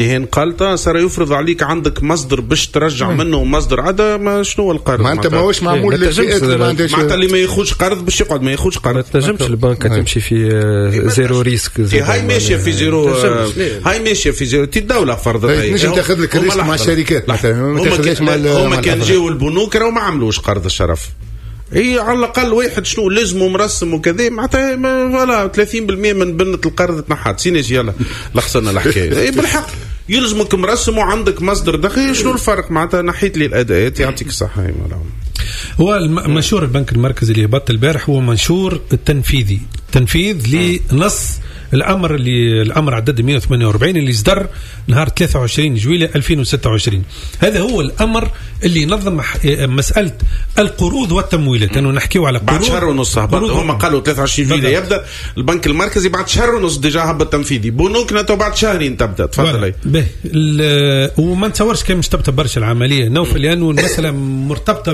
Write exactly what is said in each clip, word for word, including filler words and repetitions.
هين قالت صار يفرض عليك عندك مصدر باش ترجع مم. منه مصدر عدا ما شنو القرض ما انت ماهوش معمول للفئات اللي ما عندهاش معناتها اللي ما ياخذش قرض باش يقعد ما ياخذش قرض. ما تنجمش البنك تمشي في زيرو ريسك. هاي ماشيه في زيرو هاي ماشيه في زيرو تي الدوله فرضت هي تنجم تاخذ لك الريسك مع الشركات مثلا ما تاخذش مع هما كان جاوا البنوك راهو ما عملوش قرض الشرف. هي على الأقل واحد شنو لازمه مرسم وكذا معناتها ولا ثلاثين بالمئة من بنة القرض تنحات سيناش يلا لخصنا الحكاية. إيه بالحق يلزمك مرسم وعندك مصدر دخل. شنو الفرق معناتها نحيت لي الأداءات يعطيك الصحة. هو منشور البنك المركزي اللي هبط البارح هو منشور التنفيذي تنفيذ لنص الأمر اللي الأمر عدد مئة وثمانية وأربعين اللي صدر نهار ثلاثة وعشرين جويلية ألفين وستة وعشرين. هذا هو الأمر اللي نظم مسألة القروض والتمويلات. أنه نحكيه على بعد شهر ونص هبط. هم قالوا ثلاثة وعشرين جويلية يبدأ البنك المركزي بعد شهر ونص ديجا هبط تنفيذي. بنوكنا تو بعد شهرين تبدأ. تفضل. به وما نتصورش كان مش تبدأ برشا العملية نوف لأنه المسألة مرتبطة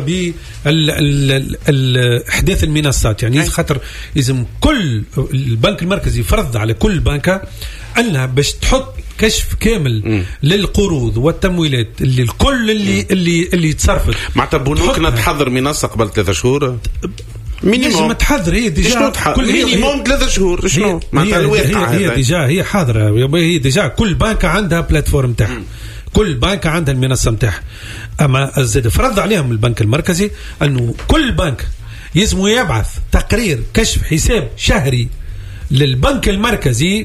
بأحداث المنصات. يعني خاطر لازم كل البنك المركزي فرض على كل بنكة أنها باش تحط كشف كامل م. للقروض والتمويلات اللي الكل اللي م. اللي اللي تصرفت. معناتها بنوكنا تحضر منصة قبل ثلاثة شهور مينيموم تحضر. هي ديجا كل مينيموم ثلاثة شهور شنو معناتها الواقع هي, هي ديجا هي حاضرة. هي ديجا كل بنكة عندها بلاتفورم تاعها. كل بنك عندها المنصة متاعها. أما زاد فرض عليهم البنك المركزي أنه كل بنك يسمو يبعث تقرير كشف حساب شهري للبنك المركزي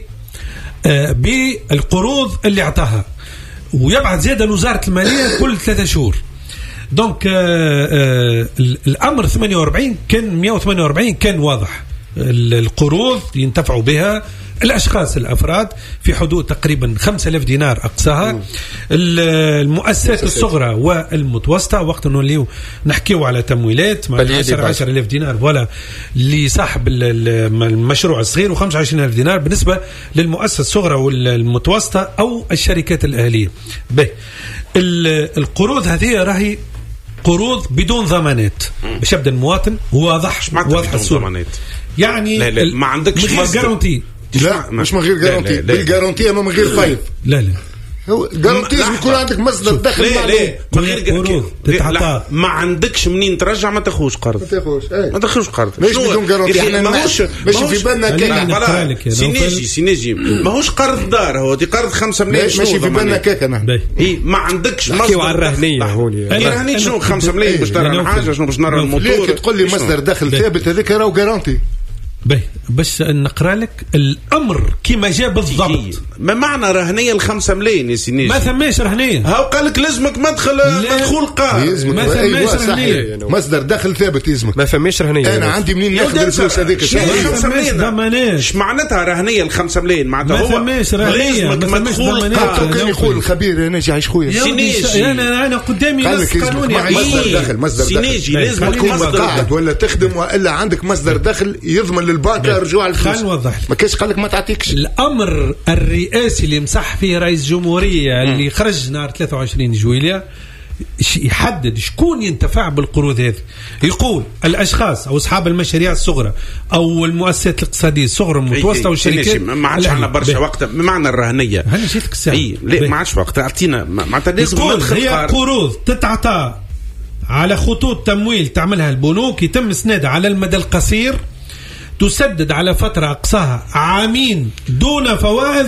بالقروض اللي اعطاها ويبعث زيادة لوزارة المالية كل ثلاثة شهور. دونك الأمر ثمانية وأربعين كان مئة وثمانية وأربعين كان واضح. القروض ينتفعوا بها الأشخاص الأفراد في حدود تقريبا خمسة آلاف دينار أقصاها. المؤسسات الصغرى والمتوسطة وقت أنه اللي نحكيو على تمويلات مع عشرة آلاف دينار ولا لصاحب المشروع الصغير وخمسة وعشرين ألف دينار بالنسبة للمؤسسة الصغرى والمتوسطة أو الشركات الأهلية. به القروض هذه راهي قروض بدون ضمانات باش يبدا المواطن واضح واضح الصورة. يعني لا لا ما عندكش جارونتي. لا مش من غير جارونتي بالجارونتي اما من غير فايض. لا لا هو جارونتي يكون عندك مصدر دخل. لا لا من غير لا ما عندكش منين ترجع ما تاخوش قرض. ما تاخوش ما تاخوش قرض. مش بدون جارونتي. احنا ماهوش ماشي في بالنا كاكا. سينيجي سينيجي ماهوش قرض دار. هو دي قرض خمسة ملايين ماشي في بالنا كاكا. نحن اي ما عندكش مصدر على الرهنيه هوني. الرهنيه شنو خمسة ملايين باش ترى حاجه شنو باش نرى الموتور. تقول لي مصدر دخل ثابت هذاك راهو جارونتي. باهي باش نقرا لك الامر كما جاء بالضبط. ما معنى رهنيه الخمسة ملايين يا سيدي؟ ما ثماش رهنيه. هاو قال لك لازمك مدخل مدخول قار. ما ثماش رهنيه. مصدر دخل ثابت يلزمك. ما ثماش رهنيه. انا عندي منين ناخذ الفلوس هذيك؟ خمسة ملايين ايش معناتها رهنيه الخمسة ملايين؟ معناتها هو ما ثماش رهنيه. لازمك مدخول قار. كان يقول الخبير انا جاي خويا انا انا قدامي نص قانوني مصدر دخل مصدر سينيجي لازمك مصدر قاعد ولا تخدم والا عندك مصدر دخل يضمن للبنك رجوع خلينا نوضح. ما كاش قال لك ما تعطيكش. الامر الرئاسي اللي مسح فيه رئيس الجمهوريه اللي خرج نهار ثلاثة وعشرين جويلية يحدد شكون ينتفع بالقروض هذه. يقول الاشخاص او اصحاب المشاريع الصغرى او المؤسسات الاقتصاديه الصغرى والمتوسطه والشركات. ما عادش عندنا برشا وقت. معنى الرهنيه هل جيتك الساعه؟ اي لا ما عادش وقت. اعطينا معناتها لازم هي قروض تتعطى على خطوط تمويل تعملها البنوك يتم اسنادها على المدى القصير تسدد على فترة أقصاها عامين دون فوائد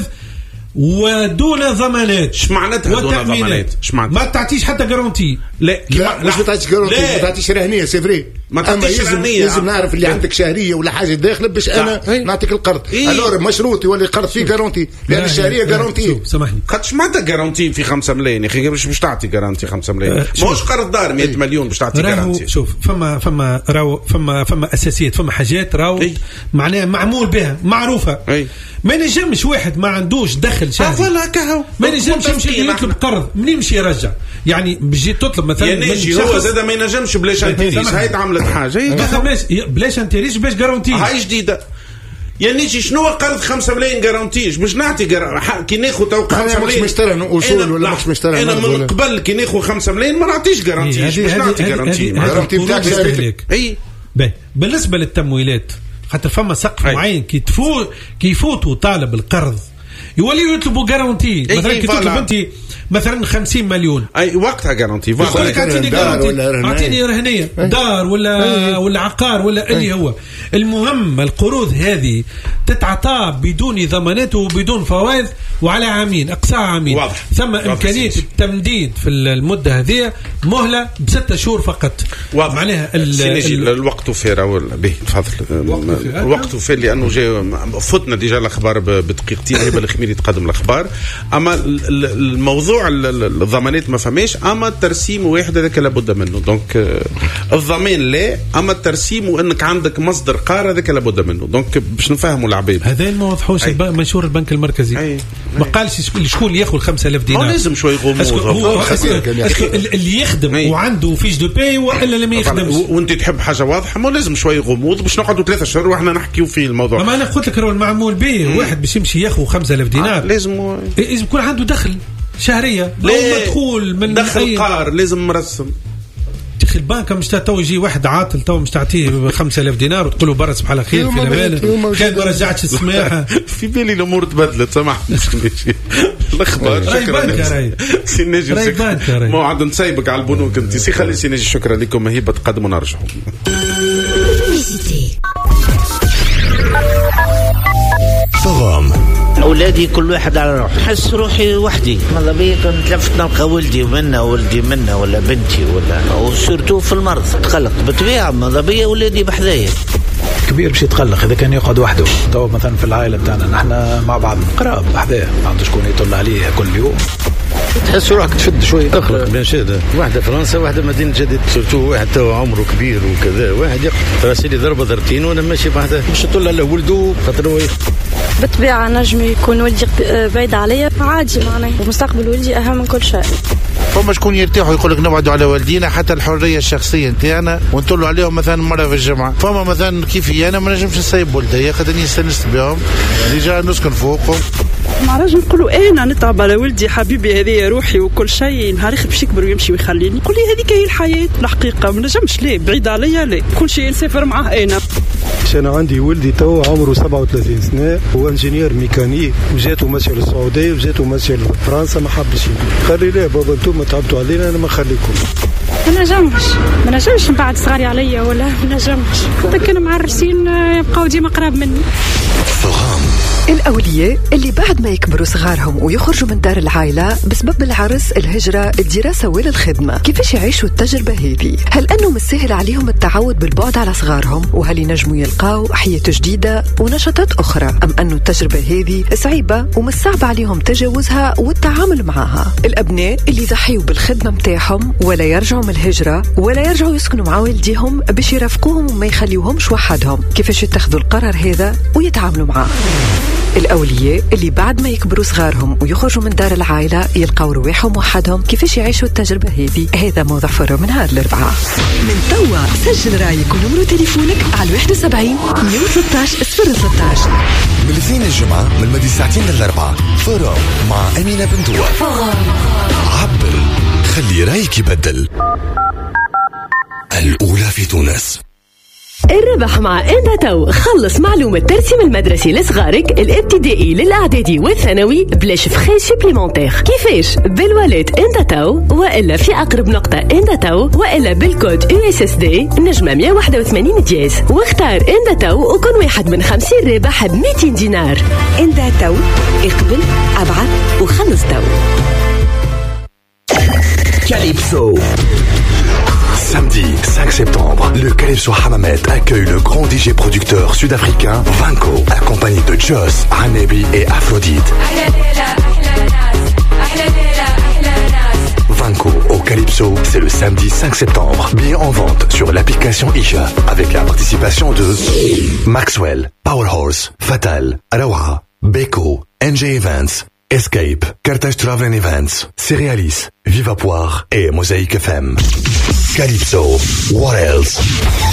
ودون ضمانات. ايش معناتها دون ضمانات؟ ايش معناتها؟ ما تعطيش حتى جارونتي. لا لا مش بتعطيش جارونتي. ما تعطيش رهنيه سي فري. ما تعطيش رهنيه. لازم نعرف اللي عندك شهريه ولا حاجه داخله باش انا نعطيك القرض. الور مشروط يولي قرض فيه جارونتي لان الشهريه جارونتي. سامحني خاطش معناتها جارونتي في خمسة ملايين يا اخي باش تعطي جارونتي خمسة ملايين. ماهوش قرض دار مئة مليون باش تعطي جارونتي. شوف فما فما راو فما فما اساسيات فما حاجات راو معناها معمول بها معروفه. ما نجمش واحد ما عندوش دخل شهري ما نجمش يمشي يطلب قرض منين يمشي يرجع. يعني بيجي تطلب مثلا ينجي هو زاد ما ينجمش بلاش انتيريس. هاي تعملت حاجه بلاش انتيريس باش جارونتي. هاي جديده يعني شنو قرض خمسة ملايين جارونتيش باش نعطي كي ناخذ تو خمسة ملايين مش مشترى اصول ولا مش مشترى. انا من قبل كي ناخذ خمسة ملايين ما نعطيش جارونتيش باش نعطي جارونتي. جارونتي بتاعك شريتك. اي بالنسبه للتمويلات خاطر فما سقف معين كي تفوت كي يفوتوا طالب القرض يوليوا يطلبوا جارانتي. مثلا كي تطلب انت مثلا خمسين مليون اي وقتها جارانتي يقول لك اعطيني جارانتي اعطيني رهنيه دار ولا ولا عقار ولا اللي هو. المهم القروض هذه تتعطى بدون ضمانات وبدون فوائد وعلى عامين اقصى عامين. واضح. ثم واضح. امكانيه سيش. التمديد في المده هذه مهله بستة شهور فقط. واضح. معناها الوقت فير ولا به تفضل الوقت فير لانه جاي فتنا ديجا الاخبار بدقيقتين. هبه الخميري تقدم الاخبار. اما الموضوع الضمانات ما فماش. اما الترسيم واحد هذاك لابد منه. دونك الضمان لا اما الترسيم وانك عندك مصدر قار هذاك لابد منه. دونك باش نفهموا العباد هذا ما وضحوش منشور البنك المركزي. أي. ما قالش شكون ياخذ خمسة آلاف دينار. ما لازم شوي غموض اللي يخدم أي. وعنده فيش دو باي ولا اللي ما يخدمش وانت تحب حاجه واضحه. ما لازم شوي غموض باش نقعدوا ثلاثة شهور واحنا نحكيو في الموضوع. ما انا قلت لك هو المعمول به واحد باش يمشي ياخذ خمسة آلاف دينار. آه لازم لازم يكون عنده دخل شهريه. لو مدخول من دخل قار لازم مرسم. تخيل البنك مش تو يجي واحد عاطل تو مش تعطيه خمسة آلاف دينار وتقول له برا صباح على خير في الامان كان ما رجعتش السماحه. في بالي الامور تبدلت. سامحني الاخبار شكرا سي ناجي موعد نسيبك على البنوك انت سي خلي سي ناجي. شكرا لكم. هي بتقدم ونرجعوا. فغام أولادي كل واحد على روح. حس روحي وحدي. ماذا بيا كنت لفت نلقى ولدي منا ولدي منا ولا بنتي ولا وسورتو في المرض تقلق بالطبيعة. ماذا بيا ولادي بحذايا. كبير باش يتقلق إذا كان يقعد وحده. تو مثلا في العائلة بتاعنا نحن مع بعض قراب بحذايا ما عنده شكون يطلع عليه كل يوم. تحس روحك تفد شوي تخلق بين شهدة. واحدة فرنسا واحدة مدينة جديد. سورتو واحد تو عمره كبير وكذا واحد يقف راسلي ضربة ضربتين وانا ماشي بحذاه مش يطلع على ولده خاطر هو بالطبيعة نجم يكون ولدي بعيد عليا عادي معناه ومستقبل ولدي أهم من كل شيء. فما شكون يرتاحوا يقول لك نبعدوا على والدينا حتى الحريه الشخصيه نتاعنا ونطلوا عليهم مثلا مره في الجمعه. فما مثلا كيفي انا ما نجمش نسيب ولدي خاطرني استنست بهم ديجا نسكن فوقهم. ما راجل نقولوا انا نتعب على ولدي حبيبي هذه روحي وكل شيء نهار باش يكبر ويمشي ويخليني نقول لي هذيك هي الحياه الحقيقه ما نجمش ليه بعيد عليا ليه كل شيء نسافر معاه انا. انا عندي ولدي تو عمره سبعة وثلاثين سنه هو انجينير ميكانيك وجاته ماشي للسعوديه وجاته ماشي لفرنسا ما حبش خلي ليه بابا انتم تعبتوا علينا انا ما خليكم. ما نجمش ما نجمش بعد صغاري عليا ولا ما نجمش لكن معرسين يبقاو ديما قراب مني. الأولياء اللي بعد ما يكبروا صغارهم ويخرجوا من دار العائلة بسبب العرس الهجرة الدراسة ولا الخدمة كيفاش يعيشوا التجربة هذه؟ هل أنه مسهل عليهم التعود بالبعد على صغارهم وهل ينجموا يلقاو حياة جديدة ونشاطات أخرى أم أنه التجربة هذه صعيبة ومش صعب عليهم تجاوزها والتعامل معها؟ الأبناء اللي يضحيوا بالخدمة متاعهم ولا يرجعوا من الهجرة ولا يرجعوا يسكنوا مع والديهم باش يرافقوهم وما يخليوهمش وحدهم كيفاش يتخذوا القرار هذا ويتعاملوا معه؟ الأولياء اللي بعد ما يكبروا صغارهم ويخرجوا من دار العائلة يلقوا رواحهم وحدهم كيفاش يعيشوا التجربة هذه؟ هذا موضوع فرو من نهار الأربعاء. من توا سجل رايك ونمرو تليفونك على واحد وسبعين مية وثلاثة عشر صفر ثلاثة عشر. من الاثنين الجمعة من مدي ساعتين للأربعاء فرو مع أمينة بنتوا. عبر خلي رايك يبدل. الأولى في تونس. الربح مع إنداتو. خلص معلومة الترسيم المدرسي لصغارك الابتدائي للإعدادي والثانوي بلاش فخي سوبليمونتير. كيفاش؟ بالوالد إنداتو وإلا في أقرب نقطة إنداتو وإلا بالكود يو إس إس دي نجمة مية وواحد وثمانين دياز واختار إنداتو وكن واحد من خمسين رابح بمئتين دينار. إنداتو اقبل أبعد وخلص تو. Calypso. Samedi cinq septembre, le Calypso Hammamet accueille le grand D J producteur sud-africain Vanco, accompagné de Joss, Hanebi et Aphrodite. Vanco au Calypso, c'est le samedi cinq septembre. Billets en vente sur l'application Isha avec la participation de Maxwell, Powerhorse, Fatal, Arawa, Beko, N J Events, Escape, Carthage Travel Events, Cerealis, Viva Poire et Mosaïque F M. Calypso, what else?